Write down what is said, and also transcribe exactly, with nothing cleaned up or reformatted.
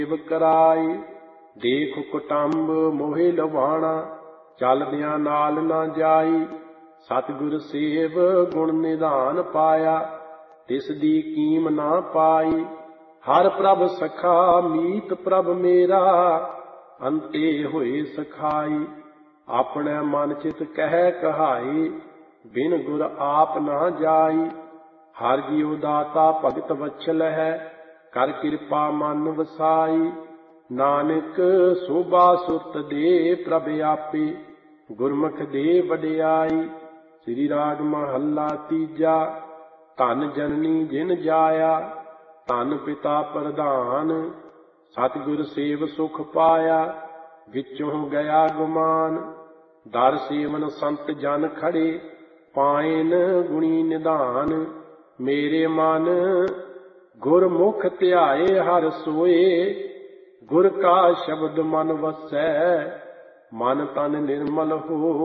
Save ਕਰਾਈ। ਦੇਖ ਕੁਟੰਬ ਮੋਹਿ ਲਵਾਣਾ, ਚਲਦਿਆਂ ਨਾਲ ਨਾ ਜਾਈ। ਸਤਿਗੁਰ ਸੇਵ ਗੁਣ ਨਿਧਾਨ ਪਾਇਆ, ਤਿਸ ਦੀ ਕੀਮ ਨਾ ਪਾਈ। ਹਰ ਪ੍ਰਭ ਸਖਾ ਮੀਤ ਪ੍ਰਭ ਮੇਰਾ, ਅੰਤੇ ਹੋਏ ਸਖਾਈ। ਆਪਣੇ ਮਨ ਚਿਤ ਕਹਿ ਕਹਾਈ, ਬਿਨ ਗੁਰ ਆਪ ਨਾ ਜਾਈ। ਹਰ ਜੀਉ ਦਾਤਾ ਭਗਤ ਵਛਲ ਹੈ, ਕਰ ਕਿਰਪਾ ਮਨ ਵਸਾਈ। ਨਾਨਕ ਸੋਭਾ ਸੁਰਤ ਦੇ ਪ੍ਰਭ ਆਪੇ, ਗੁਰਮੁਖ ਦੇ ਵਡਿਆਈ। ਸ੍ਰੀ ਰਾਗ ਮਹੱਲਾ ਤੀਜਾ। ਧਨ ਜਨਨੀ ਜਿਨ ਜਾਇਆ, ਧਨ ਪਿਤਾ ਪ੍ਰਧਾਨ। ਸਤਿਗੁਰ ਸੇਵ ਸੁਖ ਪਾਇਆ, ਵਿੱਚੋਂ ਗਿਆ ਗੁਮਾਨ। ਦਰ ਸੇਵਨ ਸੰਤ ਜਨ ਖੜੇ, ਪਾਇਨ ਗੁਣੀ ਨਿਧਾਨ। ਮੇਰੇ ਮਨ ਗੁਰਮੁਖ ਧਿਆਏ ਹਰ ਸੋਏ, ਗੁਰ ਕਾ ਸ਼ਬਦ ਮਨ ਵਸੈ। ਮਨ ਤਨ ਨਿਰਮਲ ਹੋ